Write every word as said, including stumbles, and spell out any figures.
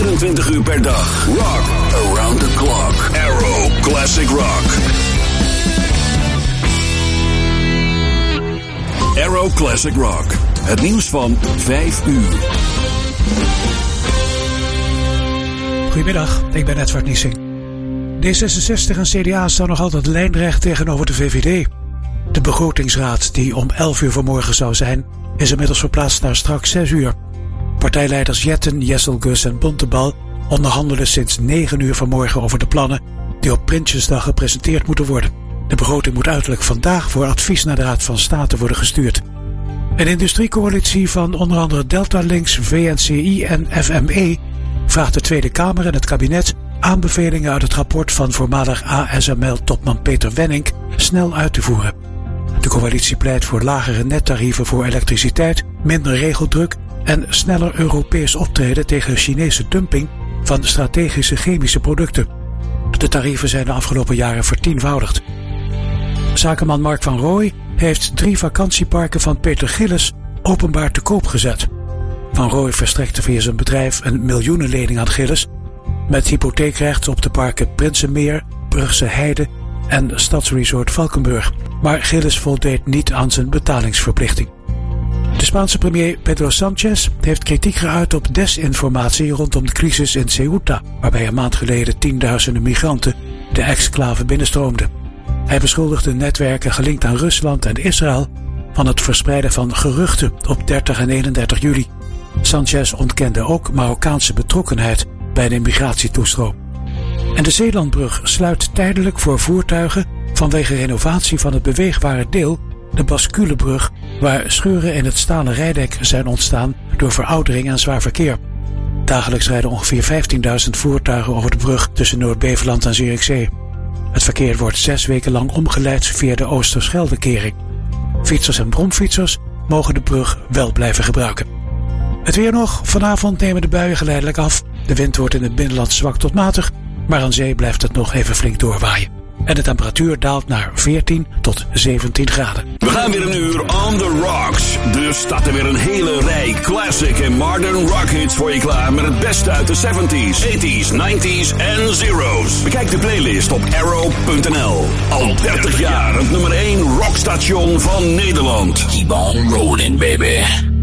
vierentwintig uur per dag. Rock around the clock. Arrow Classic Rock. Arrow Classic Rock. Het nieuws van vijf uur. Goedemiddag, ik ben Edward Niesing. D zesenzestig en C D A staan nog altijd lijnrecht tegenover de V V D. De begrotingsraad, die om elf uur vanmorgen zou zijn, is inmiddels verplaatst naar straks zes uur. Partijleiders Jetten, Jesselgus en Bontebal onderhandelen sinds negen uur vanmorgen over de plannen die op Prinsjesdag gepresenteerd moeten worden. De begroting moet uiterlijk vandaag voor advies naar de Raad van State worden gestuurd. Een industriecoalitie van onder andere Delta Links, V N C I en F M E vraagt de Tweede Kamer en het kabinet aanbevelingen uit het rapport van voormalig A S M L-topman Peter Wenninck snel uit te voeren. De coalitie pleit voor lagere nettarieven voor elektriciteit, minder regeldruk en sneller Europees optreden tegen Chinese dumping van strategische chemische producten. De tarieven zijn de afgelopen jaren vertienvoudigd. Zakenman Mark van Rooij heeft drie vakantieparken van Peter Gillis openbaar te koop gezet. Van Rooij verstrekte via zijn bedrijf een miljoenenlening aan Gillis met hypotheekrecht op de parken Prinsenmeer, Brugse Heide en Stadsresort Valkenburg. Maar Gillis voldeed niet aan zijn betalingsverplichting. De Spaanse premier Pedro Sanchez heeft kritiek geuit op desinformatie rondom de crisis in Ceuta, waarbij een maand geleden tienduizenden migranten de exclave binnenstroomden. Hij beschuldigde netwerken gelinkt aan Rusland en Israël van het verspreiden van geruchten op dertig en eenendertig juli. Sanchez ontkende ook Marokkaanse betrokkenheid bij de migratietoestroom. En de Zeelandbrug sluit tijdelijk voor voertuigen vanwege renovatie van het beweegbare deel, de Basculebrug, waar scheuren in het stalen rijdek zijn ontstaan door veroudering en zwaar verkeer. Dagelijks rijden ongeveer vijftienduizend voertuigen over de brug tussen Noord-Beveland en Zierikzee. Het verkeer wordt zes weken lang omgeleid via de Oosterscheldekering. Fietsers en bromfietsers mogen de brug wel blijven gebruiken. Het weer nog. Vanavond nemen de buien geleidelijk af. De wind wordt in het binnenland zwak tot matig, maar aan zee blijft het nog even flink doorwaaien. En de temperatuur daalt naar veertien tot zeventien graden. We gaan weer een uur on the rocks. Dus staat er weer een hele rij classic en modern rock hits voor je klaar met het beste uit de zeventies, tachtiger, negentiger en zero's. Bekijk de playlist op arrow punt n l. Al dertig jaar het nummer één rockstation van Nederland. Keep on rolling, baby.